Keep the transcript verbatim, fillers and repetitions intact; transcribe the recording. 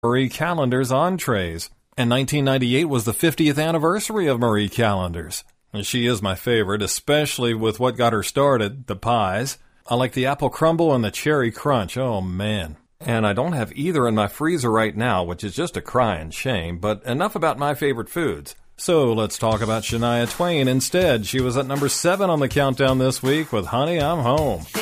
Marie Callender's entrees. And nineteen ninety-eight was the fiftieth anniversary of Marie Callender's. And she is my favorite, especially with what got her started, the pies. I like the apple crumble and the cherry crunch. Oh, man. And I don't have either in my freezer right now, which is just a crying shame, but enough about my favorite foods. So let's talk about Shania Twain instead. She was at number seven on the countdown this week with Honey, I'm Home.